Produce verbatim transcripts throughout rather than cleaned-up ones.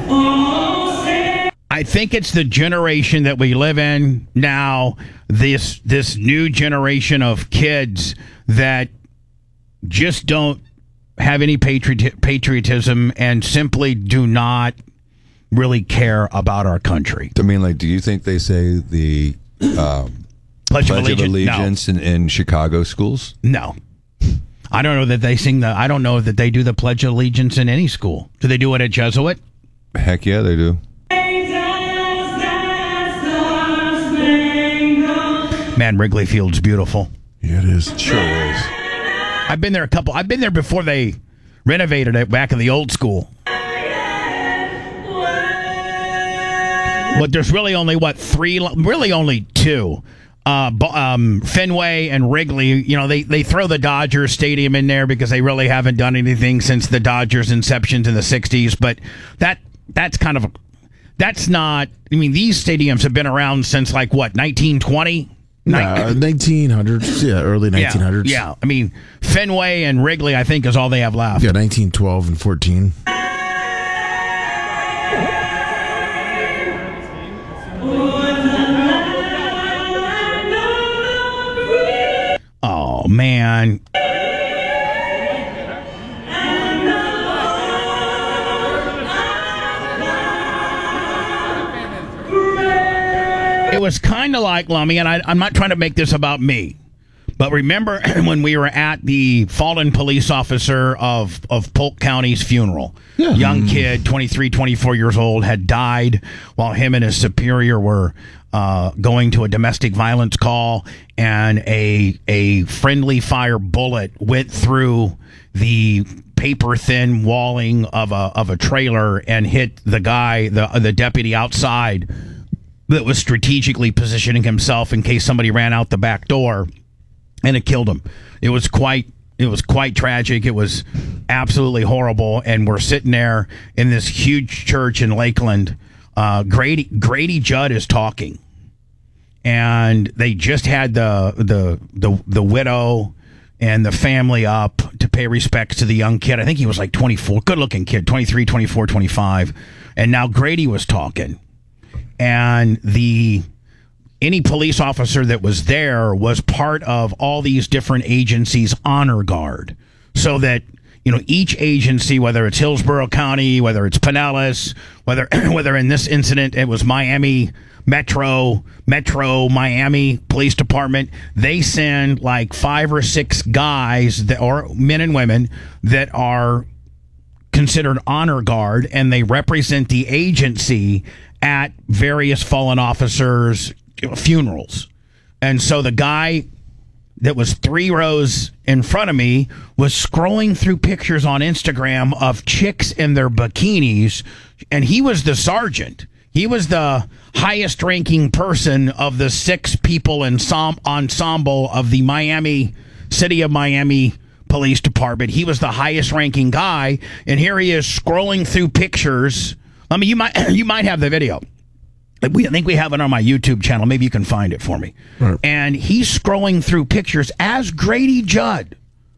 I think it's the generation that we live in now, this this new generation of kids that just don't have any patriot, patriotism and simply do not really care about our country. I mean, like, do you think they say the um, Pledge, Pledge of Allegiance, of Allegiance no. in, in Chicago schools? No. I don't know that they sing the, I don't know that they do the Pledge of Allegiance in any school. Do they do it at Jesuit? Heck yeah, they do. Man, Wrigley Field's beautiful. Yeah, it is. It sure is. I've been there a couple. I've been there before they renovated it back in the old school. But there's really only, what, three? Really only two. Uh, um, Fenway and Wrigley, you know, they, they throw the Dodgers Stadium in there because they really haven't done anything since the Dodgers' inception in the sixties. But that that's kind of, a, that's not, I mean, these stadiums have been around since, like, what, nineteen twenty? No, nineteen hundreds. Yeah, early nineteen hundreds. Yeah, yeah, I mean, Fenway and Wrigley, I think, is all they have left. Yeah, nineteen twelve and fourteen. Oh, man. It was kind of like, Lummy, and I, I'm not trying to make this about me, but remember when we were at the fallen police officer of, of Polk County's funeral? Yeah. Young kid, twenty-three, twenty-four years old, had died while him and his superior were uh, going to a domestic violence call, and a a friendly fire bullet went through the paper-thin walling of a of a trailer and hit the guy, the the deputy outside, that was strategically positioning himself in case somebody ran out the back door, and it killed him. It was quite it was quite tragic. It was absolutely horrible. And we're sitting there in this huge church in Lakeland. Uh, Grady Grady Judd is talking, and they just had the the the the widow and the family up to pay respects to the young kid. I think he was like twenty-four, good-looking kid, twenty-three, twenty-four, twenty-five. And now Grady was talking. And the any police officer that was there was part of all these different agencies' honor guard, so that, you know, each agency, whether it's Hillsborough County, whether it's Pinellas, whether whether in this incident it was Miami Metro, Metro Miami Police Department, they send like five or six guys that, or men and women, that are considered honor guard, and they represent the agency at various fallen officers' funerals. And so the guy that was three rows in front of me was scrolling through pictures on Instagram of chicks in their bikinis, and he was the sergeant. He was the highest ranking person of the six people ensom- ensemble of the Miami, City of Miami Police Department. He was the highest ranking guy, and here he is scrolling through pictures. I mean, you might you might have the video. We, I think we have it on my YouTube channel. Maybe you can find it for me. Right. And he's scrolling through pictures as Grady Judd,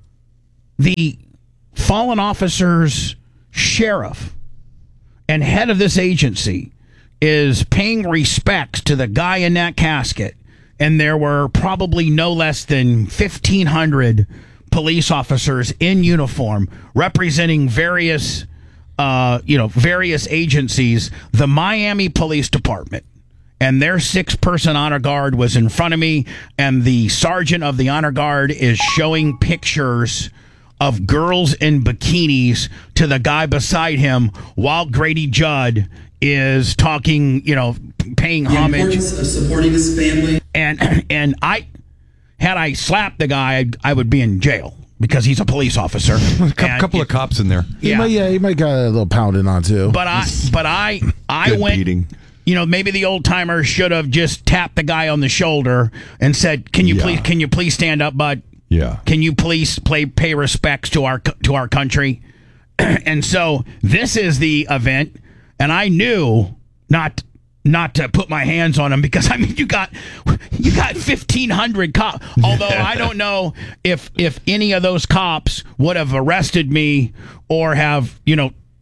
the fallen officer's sheriff and head of this agency, is paying respects to the guy in that casket. And there were probably no less than fifteen hundred police officers in uniform representing various Uh, you know, various agencies. The Miami Police Department and their six-person honor guard was in front of me, and the sergeant of the honor guard is showing pictures of girls in bikinis to the guy beside him while Grady Judd is talking, you know, paying the homage. importance of supporting his family. And, and I, had I slapped the guy, I'd, I would be in jail, because he's a police officer. A couple, couple of cops in there. He Yeah. might, yeah, he might got a little pounding on too. But I, but I, I Good went. beating. You know, maybe the old timer should have just tapped the guy on the shoulder and said, "Can you Yeah. please, can you please stand up, bud? Yeah. Can you please play pay respects to our to our country?" And so this is the event, and I knew not. not to put my hands on him, because I mean, you got you got fifteen hundred cops. Although I don't know if if any of those cops would have arrested me or have, you know,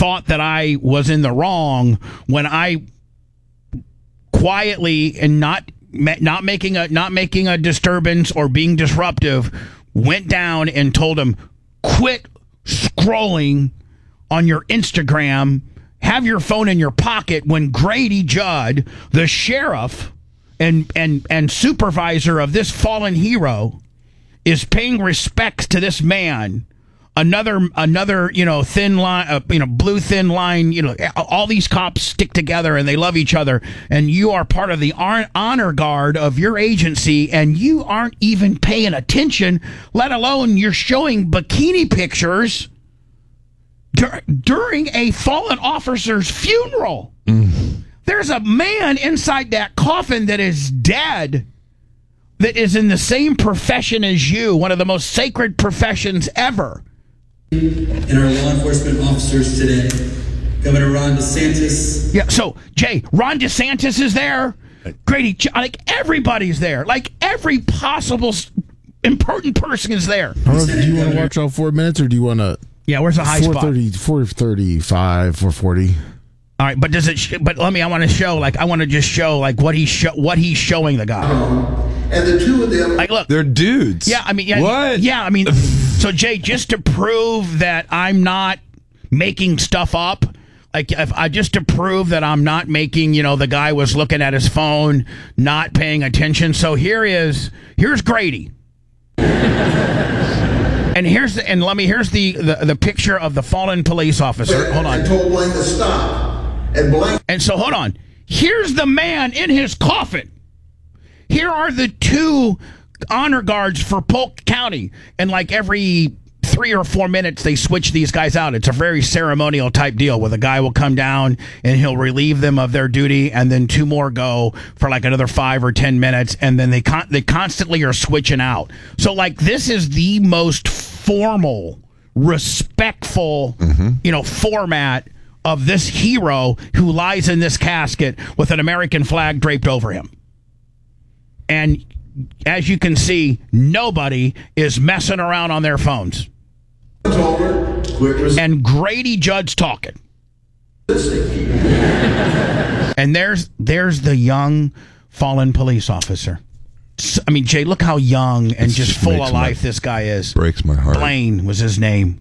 thought that I was in the wrong when I quietly and not not making a not making a disturbance or being disruptive went down and told him, quit scrolling on your Instagram, have your phone in your pocket, when Grady Judd, the sheriff and and and supervisor of this fallen hero, is paying respects to this man. Another, another, you know, thin line, uh, you know, blue thin line, you know, all these cops stick together and they love each other, and you are part of the honor guard of your agency, and you aren't even paying attention, let alone you're showing bikini pictures dur- during a fallen officer's funeral. Mm. There's a man inside that coffin that is dead, that is in the same profession as you, one of the most sacred professions ever. And our law enforcement officers today, Governor Ron DeSantis. Yeah, so, Jay, Ron DeSantis is there. Grady, like, everybody's there. Like, every possible s- important person is there. I don't know, do you want to watch all four minutes, or do you want to... Yeah, where's the high spot? four thirty-five, four forty. All right, but does it? Sh- but let me. I want to show. Like, I want to just show like what he's show what he's showing the guy. And the two of them, like, look, they're dudes. Yeah, I mean, yeah, what? Yeah, I mean, so Jay, just to prove that I'm not making stuff up, like, if I just to prove that I'm not making, you know, the guy was looking at his phone, not paying attention. So here is here's Grady. And here's the, and let me here's the, the the picture of the fallen police officer. Hold on. And told Blaine to stop. And Blaine. And so hold on. Here's the man in his coffin. Here are the two honor guards for Polk County, and like every three or four minutes they switch these guys out. It's a very ceremonial type deal where the guy will come down and he'll relieve them of their duty, and then two more go for like another five or ten minutes, and then they con- they constantly are switching out. So like this is the most formal, respectful, mm-hmm. you know, format of this hero who lies in this casket with an American flag draped over him. And as you can see, nobody is messing around on their phones. And Grady Judd's talking. And there's there's the young fallen police officer. I mean, Jay, look how young and just, just full of life my, this guy is. Breaks my heart. Blaine was his name.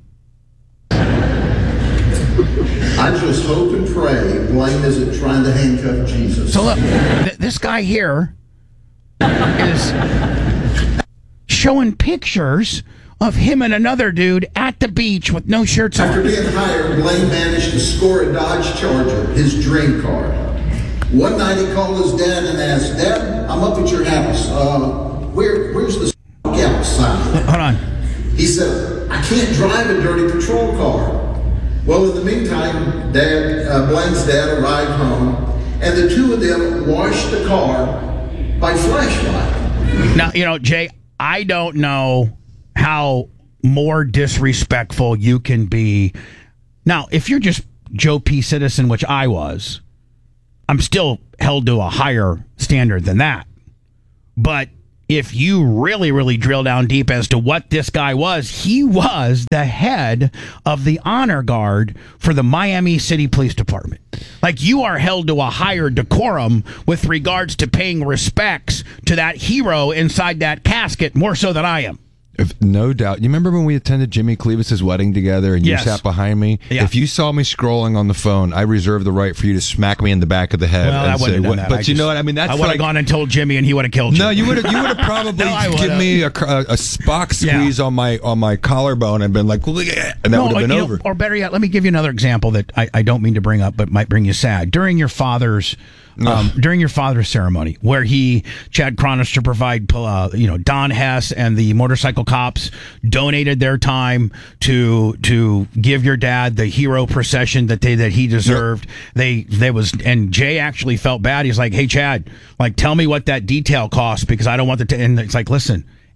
I just hope and pray Blaine isn't trying to handcuff Jesus. So look, th- this guy here is showing pictures of him and another dude at the beach with no shirts on. After being hired, Blaine managed to score a Dodge Charger, his dream car. One night he called his dad and asked, "Dad, I'm up at your house. Uh, where, where's the outside?" Hold on. He said, "I can't drive a dirty patrol car." Well, in the meantime, Dad, uh, Blaine's dad arrived home, and the two of them washed the car by flashlight. Now, you know, Jay, I don't know how more disrespectful you can be. Now, if you're just Joe P. Citizen, which I was, I'm still held to a higher standard than that. But if you really, really drill down deep as to what this guy was, he was the head of the honor guard for the Miami City Police Department. Like, you are held to a higher decorum with regards to paying respects to that hero inside that casket, more so than I am. If, no doubt. You remember when we attended Jimmy Clevis's wedding together and you Yes. sat behind me? Yeah. If you saw me scrolling on the phone, I reserve the right for you to smack me in the back of the head. Well, and I wouldn't say, have done what, that. But I you just- know what I mean? That's I would have like, gone and told Jimmy, and he would have killed you. No, you would have. You would have probably No, I given would've. me a, a, a Spock squeeze Yeah. on my on my collarbone and been like, "Look at," and that No, would have been you know, over. or better yet, let me give you another example that I, I don't mean to bring up, but might bring you sad. During your father's um, during your father's ceremony, where he, Chad Cronus, to provide, uh, you know, Don Hess and the motorcycle cops donated their time to to give your dad the hero procession that they that he deserved. Yep. They there was, and Jay actually felt bad. He's like, "Hey, Chad, like, tell me what that detail cost, because I don't want the." T-. And it's like, listen,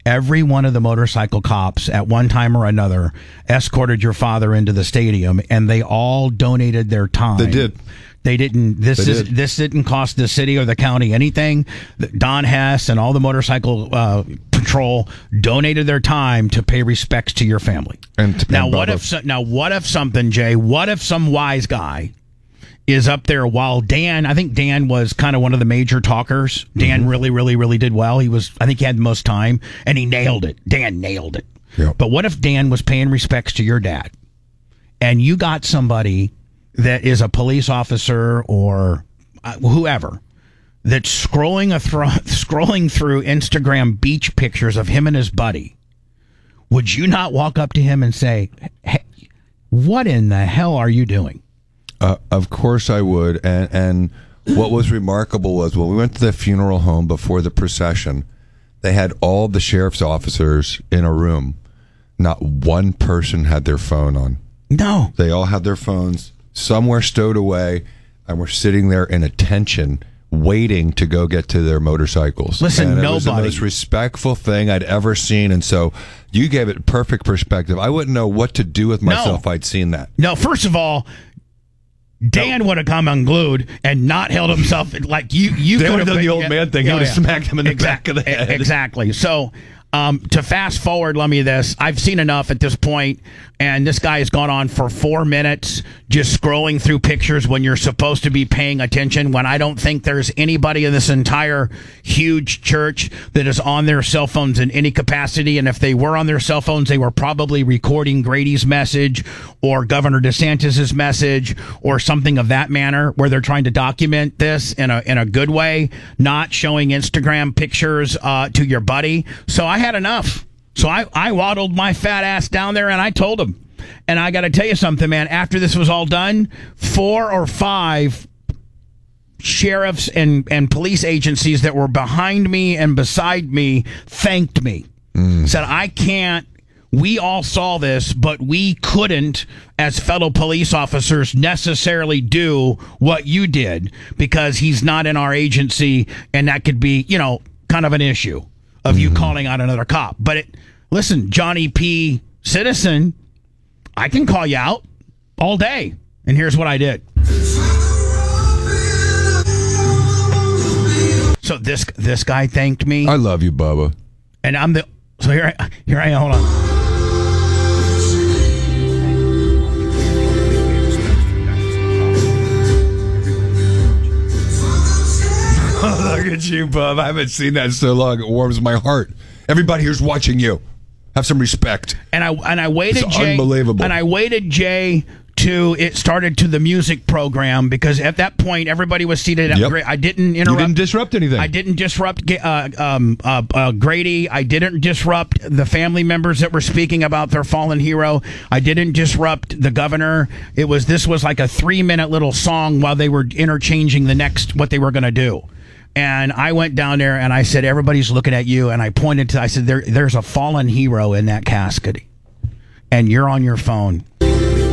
every one of the motorcycle cops at one time or another escorted your father into the stadium, and they all donated their time. They did. They didn't. This They is did. this didn't cost the city or the county anything. Don Hess and all the motorcycle uh, patrol donated their time to pay respects to your family. And to- now, and what Bubba. if so- now what if something, Jay? What if some wise guy is up there while Dan? I think Dan was kind of one of the major talkers. Dan Mm-hmm. really, really, really did well. He was. I think he had the most time, and he nailed it. Dan nailed it. Yep. But what if Dan was paying respects to your dad, and you got somebody that is a police officer or uh, whoever that's scrolling a thro- scrolling through Instagram beach pictures of him and his buddy? Would you not walk up to him and say, hey, what in the hell are you doing? Uh, of course I would. And and what was remarkable was when we went to the funeral home before the procession, they had all the sheriff's officers in a room. Not one person had their phone on. No. They all had their phones somewhere stowed away, and were sitting there in attention, waiting to go get to their motorcycles. Listen, and it was the nobody- most respectful thing I'd ever seen. And so you gave it perfect perspective. I wouldn't know what to do with myself if I'd seen that. No, first of all, Dan would have come unglued and not held himself like you. You Dan could would have have done the old man thing. He would have smacked him in the back of the head. Exactly. So, um, to fast forward, let me this. I've seen enough at this point, and this guy has gone on for four minutes just scrolling through pictures when you're supposed to be paying attention. When I don't think there's anybody in this entire huge church that is on their cell phones in any capacity, and if they were on their cell phones, they were probably recording Grady's message or Governor DeSantis's message or something of that manner, where they're trying to document this in a in a good way, not showing Instagram pictures uh, to your buddy. So I had enough. So I, I waddled my fat ass down there and I told him. And I got to tell you something, man. After this was all done, four or five sheriffs and, and police agencies that were behind me and beside me thanked me. Mm. Said, I can't. We all saw this, but we couldn't, as fellow police officers, necessarily do what you did because he's not in our agency, and that could be, you know, kind of an issue of mm-hmm. you calling out another cop. But it, listen, Johnny P. Citizen, I can call you out all day. And here's what I did. So this this guy thanked me. I love you, Bubba. And I'm the so here I here I am. Hold on. Look at you, Bub. I haven't seen that in so long. It warms my heart. Everybody here's watching you. Have some respect. And I and I waited, It's Jay. unbelievable. And I waited, Jay, to it started to the music program because at that point everybody was seated. At Yep. Gra- I didn't interrupt. You didn't disrupt anything. I didn't disrupt uh, um, uh, uh, Grady. I didn't disrupt the family members that were speaking about their fallen hero. I didn't disrupt the governor. It was this was like a three minute little song while they were interchanging the next what they were going to do. And I went down there and I said, everybody's looking at you. And I pointed to, I said, there, there's a fallen hero in that casket. And you're on your phone. I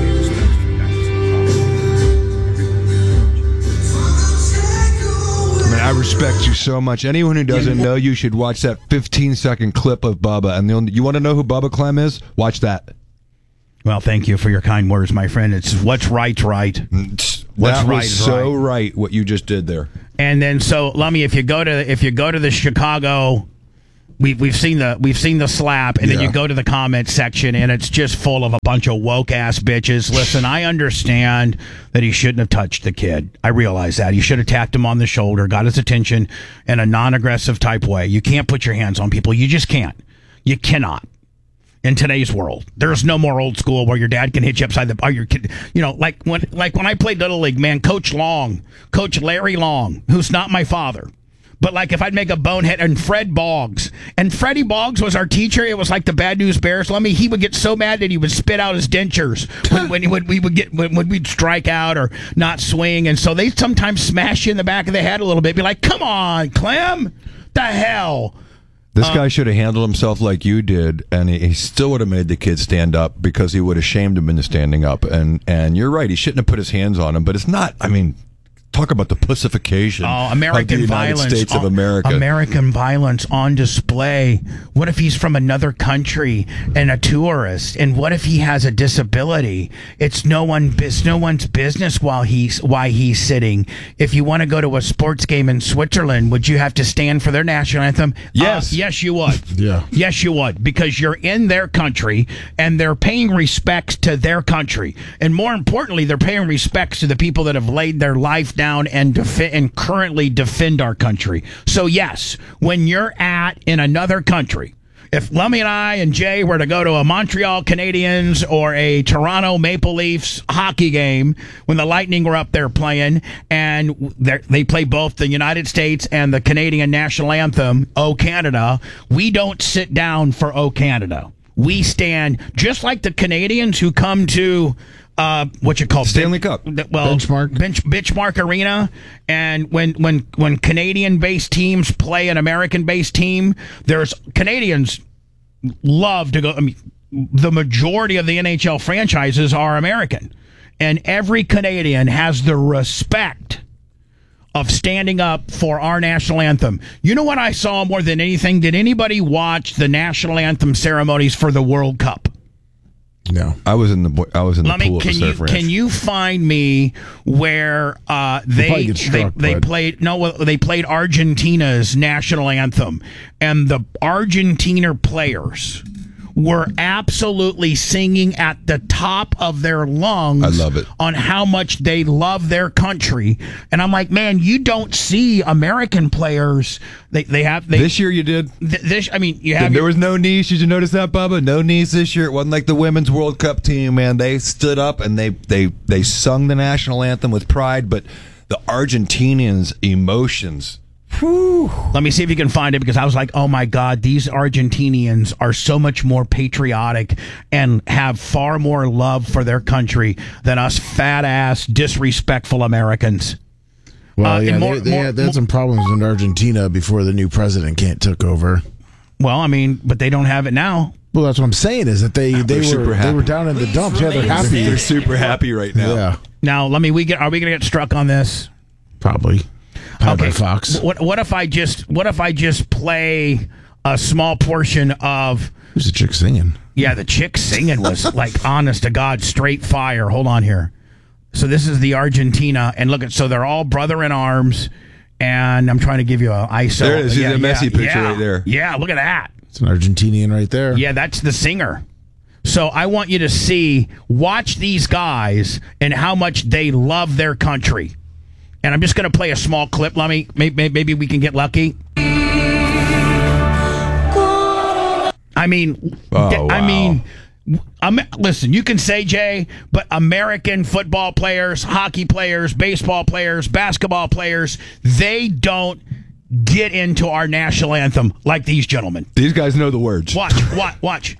mean, I respect you so much. Anyone who doesn't know you should watch that fifteen second clip of Bubba. And the, you want to know who Bubba Clem is? Watch that. Well, thank you for your kind words, my friend. It's what's right's right. What's What's that right was is so right. right what you just did there. And then, so Lummy, if you go to if you go to the Chicago, we we've seen the we've seen the slap, and then Yeah. you go to the comment section, and it's just full of a bunch of woke ass bitches. Listen, I understand that he shouldn't have touched the kid. I realize that he should have tapped him on the shoulder, got his attention in a non-aggressive type way. You can't put your hands on people. You just can't. You cannot. In today's world, there's no more old school where your dad can hit you upside the, or your kid, you know, like when, like when I played Little League, man, Coach Long, Coach Larry Long, who's not my father, but like if I'd make a bonehead, and Fred Boggs, and Freddie Boggs was our teacher. It was like the Bad News Bears. Let me, he would get so mad that he would spit out his dentures when, when, when we would get, when, when we'd strike out or not swing. And so they sometimes smash you in the back of the head a little bit, be like, come on, Clem, the hell. This guy should have handled himself like you did, and he, he still would have made the kid stand up because he would have shamed him into standing up. And and you're right, he shouldn't have put his hands on him. But it's not. I mean, Talk about the pussification Oh, of American the United violence. States of oh, America. American violence on display. What if he's from another country and a tourist? And what if he has a disability? It's no one. It's no one's business while he's why he's sitting. If you want to go to a sports game in Switzerland, would you have to stand for their national anthem? Yes. Uh, yes, you would. Yeah. Yes, you would, because you're in their country and they're paying respects to their country, and more importantly, they're paying respects to the people that have laid their life down and defi- and currently defend our country. So yes, when you're at in another country, if Lummy and I and Jay were to go to a Montreal Canadiens or a Toronto Maple Leafs hockey game when the Lightning were up there playing, and they play both the United States and the Canadian national anthem, O Canada, we don't sit down for O Canada. We stand just like the Canadians who come to uh, what you call Stanley Cup. Well, Benchmark. bench, Benchmark Arena, and when when when Canadian-based teams play an American-based team, there's Canadians love to go. I mean, the majority of the N H L franchises are American, and every Canadian has the respect of standing up for our national anthem. You know what I saw more than anything? Did anybody watch the national anthem ceremonies for the World Cup? No. I was in the I was in the Let me, pool can at the you surf ranch. can you find me where uh, they probably get they, struck, they bud. played no well, they played Argentina's national anthem, and the Argentina players were absolutely singing at the top of their lungs. I love it. On how much they love their country, and I'm like, man, you don't see American players. They they have they, This year you did. th- this. I mean, you have There your- was no knees. Did you notice that, Bubba? No knees this year. It wasn't like the women's World Cup team, man. They stood up and they they they sung the national anthem with pride. But the Argentinians' emotions. Whew. Let me see if you can find it, because I was like, oh my God, these Argentinians are so much more patriotic and have far more love for their country than us fat ass, disrespectful Americans. Well, Uh, yeah, and more- they, they, more- had, they had some problems in Argentina before the new president can't took over. Well, I mean, but they don't have it now. Well, that's what I'm saying is that they they They're were super they happy. were down in the dumps. Yeah, they're happy. They're super happy right now. Yeah, Now, let me, we get, are we going to get struck on this? probably. Powered by Fox. What, what if I just, what if I just play a small portion of, Who's the chick singing? yeah, the chick singing was like, honest to God, straight fire. Hold on here. So this is the Argentina, and look at, so they're all brother in arms, and I'm trying to give you a I S O. There it is. See the Messi picture yeah. right there. Yeah, look at that. It's an Argentinian right there. Yeah, that's the singer. So I want you to see, watch these guys and how much they love their country. And I'm just going to play a small clip. Let me, maybe, maybe we can get lucky. I mean, Oh, I wow. mean, um, listen, you can say, Jay, but American football players, hockey players, baseball players, basketball players, they don't get into our national anthem like these gentlemen. These guys know the words. Watch, watch, watch.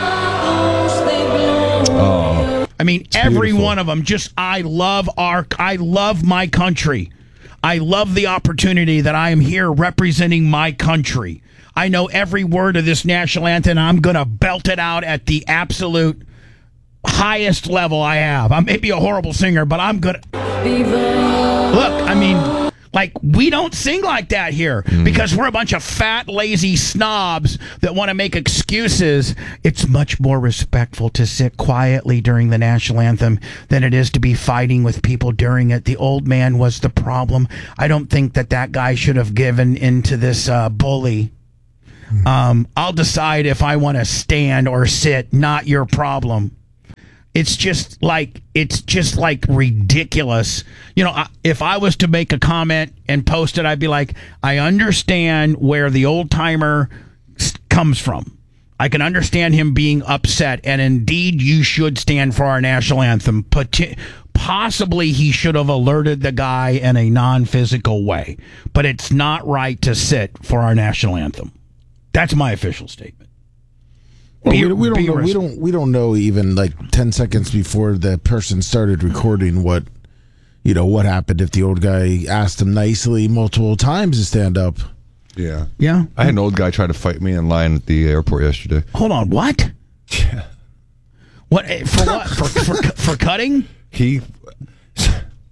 Oh, I mean, every beautiful. one of them. Just, I love our, I love my country. I love the opportunity that I am here representing my country. I know every word of this national anthem, and I'm going to belt it out at the absolute highest level I have. I may be a horrible singer, but I'm going to. Look, I mean, like, we don't sing like that here because we're a bunch of fat, lazy snobs that want to make excuses. It's much more respectful to sit quietly during the national anthem than it is to be fighting with people during it. The old man was the problem. I don't think that that guy should have given into this uh, bully. Um, I'll decide if I want to stand or sit, not your problem. It's just like, it's just like ridiculous. You know, I- if I was to make a comment and post it, I'd be like, I understand where the old timer s- comes from. I can understand him being upset, and indeed you should stand for our national anthem. Poti- Possibly he should have alerted the guy in a non-physical way, but it's not right to sit for our national anthem. That's my official statement. Well, Be- we, we don't be know. We res- don't. We don't know even like ten seconds before the person started recording what, you know, what happened if the old guy asked him nicely multiple times to stand up. yeah. Yeah. I had an old guy try to fight me in line at the airport yesterday. Hold on, what? Yeah. What eh, for? What for? For, for cutting? He,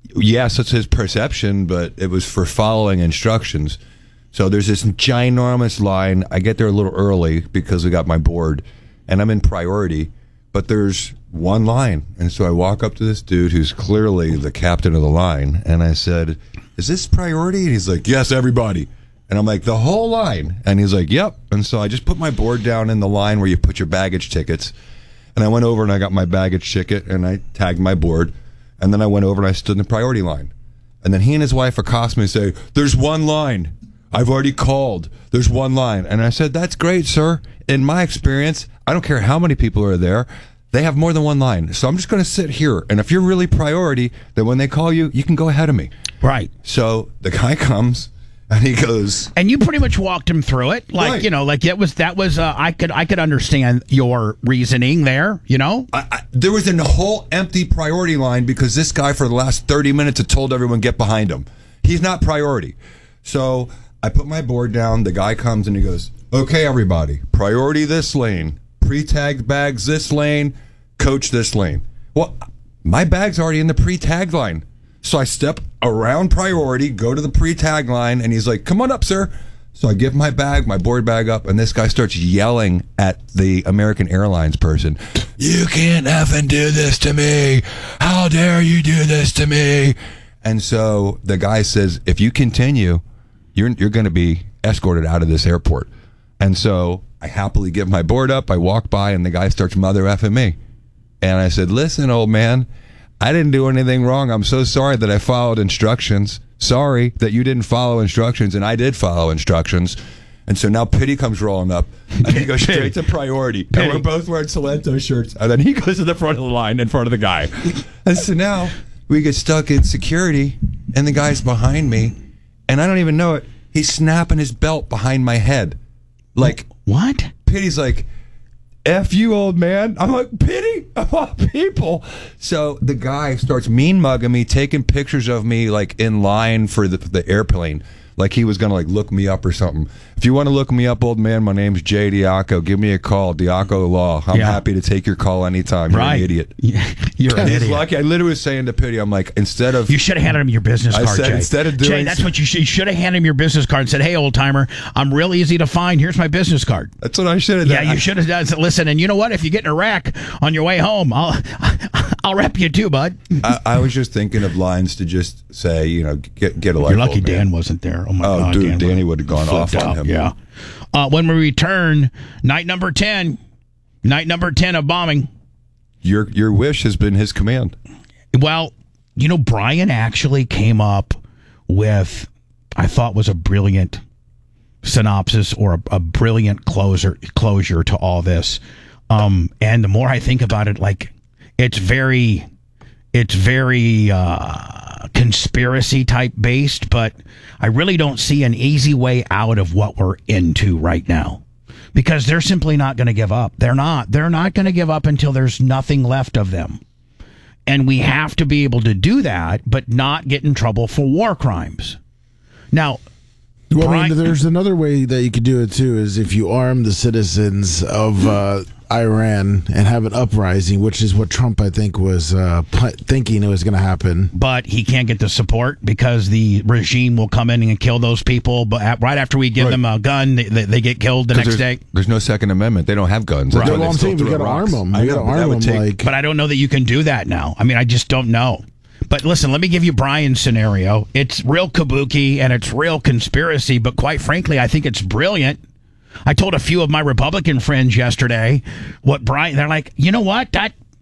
yes, it's his perception, but it was for following instructions. So there's this ginormous line. I get there a little early because I got my board, and I'm in priority. But there's one line, and so I walk up to this dude who's clearly the captain of the line, and I said, "Is this priority?" And he's like, "Yes, everybody." And I'm like, "The whole line?" And he's like, "Yep." And so I just put my board down in the line where you put your baggage tickets, and I went over and I got my baggage ticket and I tagged my board, and then I went over and I stood in the priority line, and then he and his wife accost me and say, "There's one line. I've already called. There's one line." And I said, "That's great, sir. In my experience, I don't care how many people are there. They have more than one line. So I'm just going to sit here. And if you're really priority, then when they call you, you can go ahead of me." Right. So the guy comes and he goes, and you pretty much walked him through it, like Right. you know, like it was that was uh, I could I could understand your reasoning there, you know. I, I, there was a whole empty priority line because this guy for the last thirty minutes had told everyone get behind him. He's not priority. So I put my board down. The guy comes and he goes, "Okay, everybody, priority this lane, pre-tagged bags this lane, coach this lane." Well, my bag's already in the pre-tagged line. So I step around priority, go to the pre-tag line, and he's like, "Come on up, sir." So I give my bag, my board bag up, and this guy starts yelling at the American Airlines person, "You can't effing do this to me. How dare you do this to me?" And so the guy says, "If you continue, you're you're going to be escorted out of this airport." And so I happily give my board up. I walk by, and the guy starts mother effing me. And I said, "Listen, old man, I didn't do anything wrong. I'm so sorry that I followed instructions. Sorry that you didn't follow instructions, and I did follow instructions." And so now Pity comes rolling up, and he goes straight to priority. Pity. And we're both wearing Salento shirts. And then he goes to the front of the line in front of the guy. And so now we get stuck in security, and the guy's behind me, and I don't even know it. He's snapping his belt behind my head. Like, What? Pity's like, "F you, old man." I'm like, "Pity? Of all people." So the guy starts mean mugging me, taking pictures of me like in line for the, the airplane. Like he was going to like look me up or something. "If you want to look me up, old man, my name's Jay Diaco. Give me a call. Diaco Law. I'm Yeah. happy to take your call anytime." You're Right. an idiot. You're an He's idiot. lucky. I literally was saying to Pity, I'm like, instead of You should have handed him your business I card, said Jay. instead of doing Jay, that's so- what you should. You should have handed him your business card and said, "Hey, old timer, I'm real easy to find. Here's my business card." that's what I should have Yeah, done. you should have done. Listen, and you know what? If you get in a wreck on your way home, I'll I'll rep you too, bud. I, I was just thinking of lines to just say, you know, get get a life. You're lucky old man. Dan wasn't there. Oh my Oh, God, dude, Dan Danny would have gone off flipped on out. him. Yeah. Uh, when we return, night number ten, night number ten of bombing. Your your wish has been his command. Well, you know, Brian actually came up with, I thought was a brilliant synopsis or a, a brilliant closer closure to all this. Um, and the more I think about it, like it's very, it's very uh, conspiracy type based, but I really don't see an easy way out of what we're into right now. Because they're simply not going to give up. They're not. They're not going to give up until there's nothing left of them. And we have to be able to do that, but not get in trouble for war crimes. Now, Well, I Brian- mean, there's another way that you could do it too. Is if you arm the citizens of uh, Iran and have an uprising, which is what Trump, I think, was uh, pl- thinking it was going to happen. but he can't get the support because the regime will come in and kill those people. But at, right after we give Right. them a gun, they, they, they get killed the next there's, day. There's no Second Amendment. They don't have guns. That's Right. why Well, they I'm still saying we throw got to arm rocks. them. I We know, got to but that arm would them. take- Like, But I don't know that you can do that now. I mean, I just don't know. But listen, let me give you Brian's scenario. It's real kabuki and it's real conspiracy, but quite frankly, I think it's brilliant. I told a few of my Republican friends yesterday what Brian, they're like, you know what? That